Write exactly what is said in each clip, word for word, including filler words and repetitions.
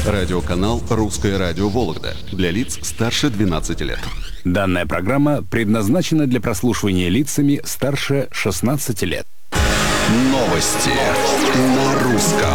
Радиоканал «Русское радио Вологда» для лиц старше двенадцати лет. Данная программа предназначена для прослушивания лицами старше шестнадцати лет. Новости на русском.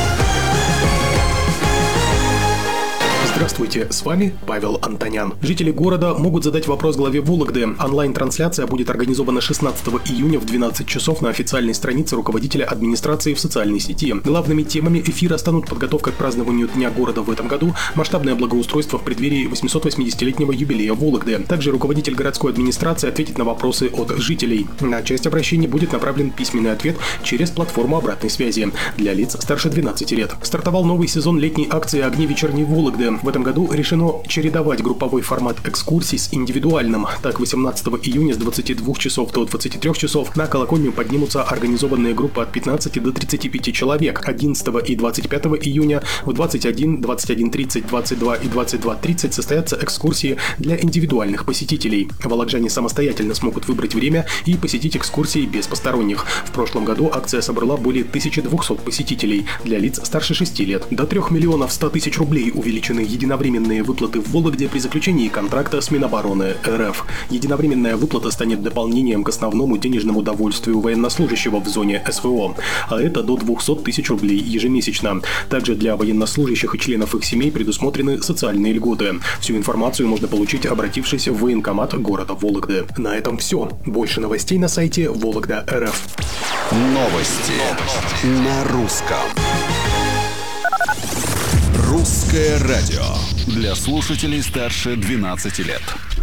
Здравствуйте, с вами Павел Антонян. Жители города могут задать вопрос главе Вологды. Онлайн-трансляция будет организована шестнадцатого июня в двенадцать часов на официальной странице руководителя администрации в социальной сети. Главными темами эфира станут подготовка к празднованию Дня города в этом году, масштабное благоустройство в преддверии восьмисот-восьмидесятилетнего юбилея Вологды. Также руководитель городской администрации ответит на вопросы от жителей. На часть обращений будет направлен письменный ответ через платформу обратной связи для лиц старше двенадцати лет. Стартовал новый сезон летней акции «Огни вечерней Вологды». В этом году решено чередовать групповой формат экскурсий с индивидуальным. Так, восемнадцатого июня с двадцати двух часов до двадцати трёх часов на колокольню поднимутся организованные группы от пятнадцати до тридцати пяти человек. одиннадцатого и двадцать пятого июня в двадцать один, двадцать один тридцать, двадцать два и двадцать два тридцать состоятся экскурсии для индивидуальных посетителей. Волокжане самостоятельно смогут выбрать время и посетить экскурсии без посторонних. В прошлом году акция собрала более тысячи двухсот посетителей для лиц старше шести лет. До трёх миллионов ста тысяч рублей увеличены единовременные выплаты в Вологде при заключении контракта с Минобороны РФ. Единовременная выплата станет дополнением к основному денежному довольствию военнослужащего в зоне СВО, а это до двухсот тысяч рублей ежемесячно. Также для военнослужащих и членов их семей предусмотрены социальные льготы. Всю информацию можно получить, обратившись в военкомат города Вологды. На этом все. Больше новостей на сайте Вологда точка РФ. Новости на русском. Русское радио для слушателей старше двенадцати лет.